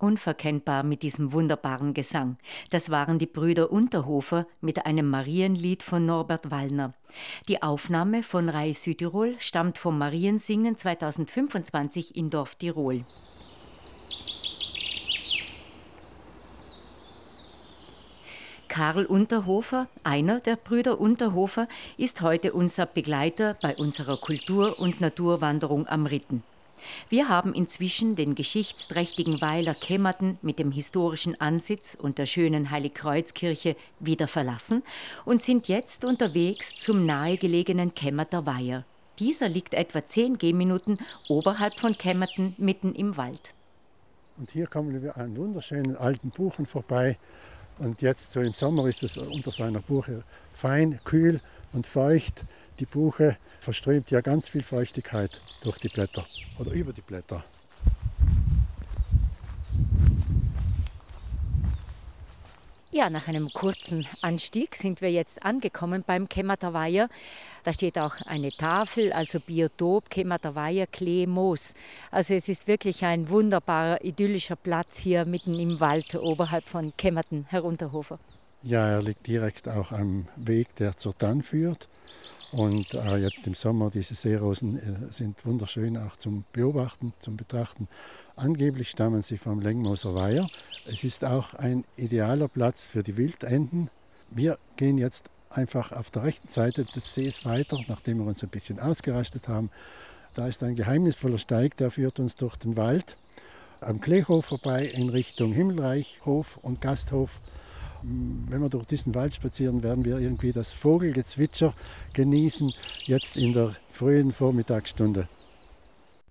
Unverkennbar mit diesem wunderbaren Gesang. Das waren die Brüder Unterhofer mit einem Marienlied von Norbert Wallner. Die Aufnahme von Rai Südtirol stammt vom Mariensingen 2025 in Dorf Tirol. Karl Unterhofer, einer der Brüder Unterhofer, ist heute unser Begleiter bei unserer Kultur- und Naturwanderung am Ritten. Wir haben inzwischen den geschichtsträchtigen Weiler Kemmerten mit dem historischen Ansitz und der schönen Heiligkreuzkirche wieder verlassen und sind jetzt unterwegs zum nahegelegenen Kemmerter Weiher. Dieser liegt etwa 10 Gehminuten oberhalb von Kemmerten mitten im Wald. Und hier kommen wir an wunderschönen alten Buchen vorbei. Und jetzt so im Sommer ist es unter seiner Buche fein, kühl und feucht. Die Buche verströmt ja ganz viel Feuchtigkeit durch die Blätter oder über die Blätter. Ja, nach einem kurzen Anstieg sind wir jetzt angekommen beim Kemmerter Weiher. Da steht auch eine Tafel, also Biotop Kemmerter Weiher, Klee, Moos. Also es ist wirklich ein wunderbarer, idyllischer Platz hier mitten im Wald oberhalb von Kemmerten, Herr Unterhofer. Ja, er liegt direkt auch am Weg, der zur Tann führt. Und jetzt im Sommer, diese Seerosen sind wunderschön auch zum Beobachten, zum Betrachten. Angeblich stammen sie vom Lengmoser Weiher. Es ist auch ein idealer Platz für die Wildenten. Wir gehen jetzt einfach auf der rechten Seite des Sees weiter, nachdem wir uns ein bisschen ausgerastet haben. Da ist ein geheimnisvoller Steig, der führt uns durch den Wald. Am Kleehof vorbei in Richtung Himmelreichhof und Gasthof. Wenn wir durch diesen Wald spazieren, werden wir irgendwie das Vogelgezwitscher genießen, jetzt in der frühen Vormittagsstunde.